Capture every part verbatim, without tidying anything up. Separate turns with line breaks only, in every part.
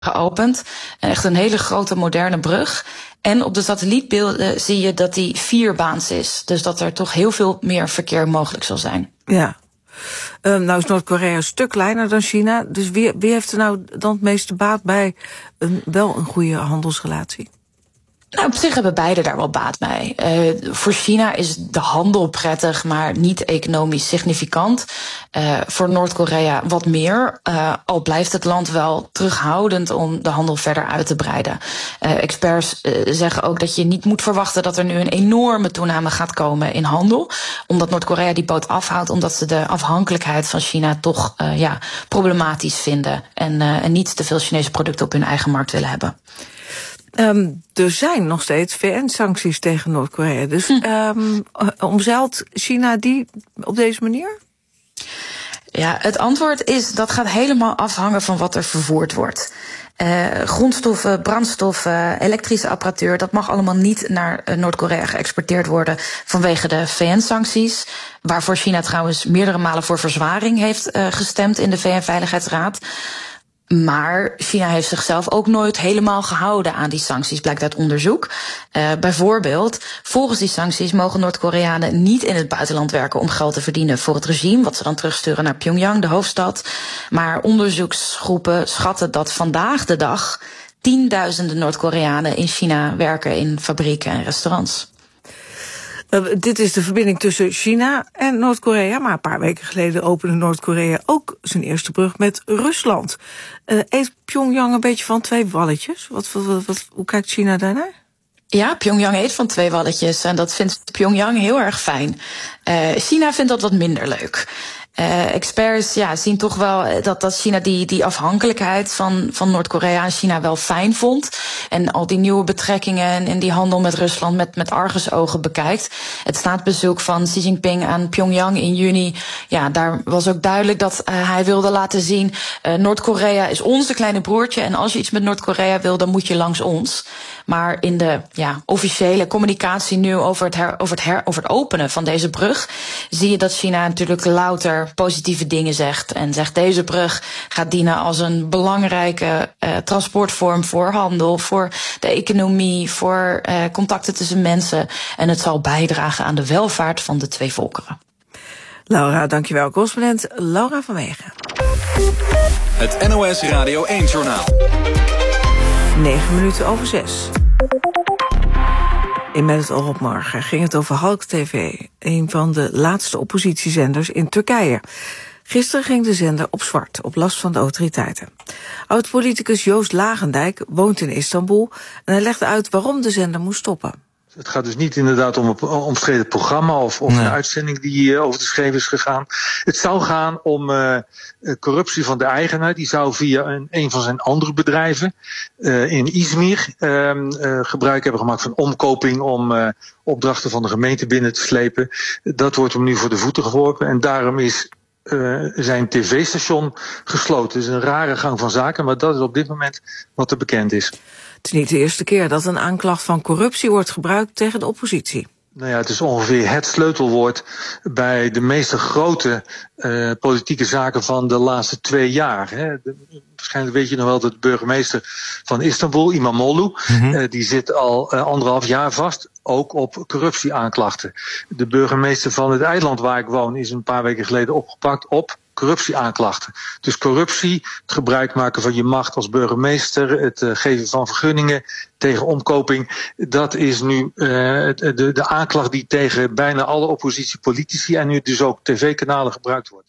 geopend. Echt een hele grote moderne brug. En op de satellietbeelden zie je dat die vierbaans is. Dus dat er toch heel veel meer verkeer mogelijk zal zijn.
Ja. Uh, nou is Noord-Korea een stuk kleiner dan China. Dus wie, wie heeft er nou dan het meeste baat bij een, wel een goede handelsrelatie?
Nou, op zich hebben beide daar wel baat bij. Uh, voor China is de handel prettig, maar niet economisch significant. Uh, voor Noord-Korea wat meer. Uh, al blijft het land wel terughoudend om de handel verder uit te breiden. Uh, experts uh, zeggen ook dat je niet moet verwachten dat er nu een enorme toename gaat komen in handel. Omdat Noord-Korea die boot afhoudt, omdat ze de afhankelijkheid van China toch uh, ja, problematisch vinden. En, uh, en niet te veel Chinese producten op hun eigen markt willen hebben.
Um, er zijn nog steeds V N-sancties tegen Noord-Korea. Dus hm. um, omzeilt China die op deze manier?
Ja, het antwoord is dat gaat helemaal afhangen van wat er vervoerd wordt. Uh, grondstoffen, brandstoffen, elektrische apparatuur, dat mag allemaal niet naar uh, Noord-Korea geëxporteerd worden vanwege de V N-sancties. Waarvoor China trouwens meerdere malen voor verzwaring heeft uh, gestemd in de V N-veiligheidsraad. Maar China heeft zichzelf ook nooit helemaal gehouden aan die sancties, blijkt uit onderzoek. Uh, bijvoorbeeld, volgens die sancties mogen Noord-Koreanen niet in het buitenland werken om geld te verdienen voor het regime, wat ze dan terugsturen naar Pyongyang, de hoofdstad. Maar onderzoeksgroepen schatten dat vandaag de dag tienduizenden Noord-Koreanen in China werken in fabrieken en restaurants.
Uh, dit is de verbinding tussen China en Noord-Korea. Maar een paar weken geleden opende Noord-Korea ook zijn eerste brug met Rusland. Uh, eet Pyongyang een beetje van twee walletjes? Wat, wat, wat, hoe kijkt China daarnaar?
Ja, Pyongyang eet van twee walletjes en dat vindt Pyongyang heel erg fijn. Uh, China vindt dat wat minder leuk. Uh, experts ja, zien toch wel dat, dat China die, die afhankelijkheid van, van Noord-Korea en China wel fijn vond. En al die nieuwe betrekkingen en, en die handel met Rusland met, met argusogen bekijkt. Het staatsbezoek van Xi Jinping aan Pyongyang in juni. Ja, daar was ook duidelijk dat uh, hij wilde laten zien. Uh, Noord-Korea is onze kleine broertje. En als je iets met Noord-Korea wil, dan moet je langs ons. Maar in de ja, officiële communicatie nu over het, her, over, het her, over het openen van deze brug zie je dat China natuurlijk louter positieve dingen zegt. En zegt deze brug gaat dienen als een belangrijke uh, transportvorm voor handel, voor de economie, voor uh, contacten tussen mensen. En het zal bijdragen aan de welvaart van de twee volkeren.
Laura, dankjewel. Correspondent Laura van Wegen.
Het N O S Radio één-journaal.
Negen minuten over zes. In Met het oog op morgen ging het over Halk T V, een van de laatste oppositiezenders in Turkije. Gisteren ging de zender op zwart, op last van de autoriteiten. Oud-politicus Joost Lagendijk woont in Istanbul en hij legde uit waarom de zender moest stoppen.
Het gaat dus niet inderdaad om een omstreden programma of, of nee. een uitzending die uh, over de schreef is gegaan. Het zou gaan om uh, corruptie van de eigenaar. Die zou via een, een van zijn andere bedrijven uh, in Izmir uh, uh, gebruik hebben gemaakt van omkoping om uh, opdrachten van de gemeente binnen te slepen. Dat wordt hem nu voor de voeten geworpen en daarom is Uh, zijn tv-station gesloten. Het is een rare gang van zaken, maar dat is op dit moment wat er bekend is.
Het is niet de eerste keer dat een aanklacht van corruptie wordt gebruikt tegen de oppositie.
Nou ja, het is ongeveer het sleutelwoord bij de meeste grote uh, politieke zaken van de laatste twee jaar. Hè. De, waarschijnlijk weet je nog wel dat de burgemeester van Istanbul, Imamoglu, mm-hmm. uh, die zit al uh, anderhalf jaar vast, ook op corruptieaanklachten. De burgemeester van het eiland waar ik woon is een paar weken geleden opgepakt op corruptieaanklachten. Dus corruptie, het gebruik maken van je macht als burgemeester, het uh, geven van vergunningen tegen omkoping, dat is nu uh, de, de aanklacht die tegen bijna alle oppositiepolitici en nu dus ook tv-kanalen gebruikt wordt.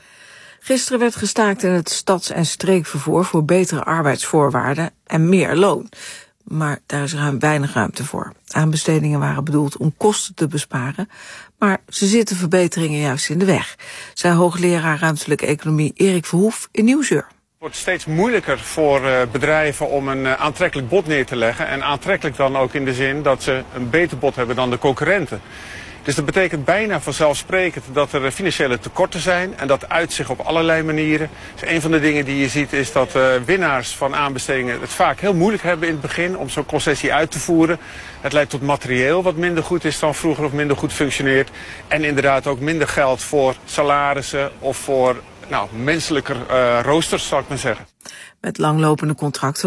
Gisteren werd gestaakt in het stads- en streekvervoer voor betere arbeidsvoorwaarden en meer loon. Maar daar is ruim weinig ruimte voor. Aanbestedingen waren bedoeld om kosten te besparen, maar ze zitten verbeteringen juist in de weg, zei hoogleraar ruimtelijke economie Erik Verhoef in Nieuwsuur.
Het wordt steeds moeilijker voor uh, bedrijven om een uh, aantrekkelijk bod neer te leggen. En aantrekkelijk dan ook in de zin dat ze een beter bod hebben dan de concurrenten. Dus dat betekent bijna vanzelfsprekend dat er financiële tekorten zijn. En dat uit zich op allerlei manieren. Dus een van de dingen die je ziet is dat uh, winnaars van aanbestedingen het vaak heel moeilijk hebben in het begin om zo'n concessie uit te voeren. Het leidt tot materieel wat minder goed is dan vroeger of minder goed functioneert. En inderdaad ook minder geld voor salarissen of voor nou, menselijker uh, roosters, zal ik maar zeggen.
Met langlopende contracten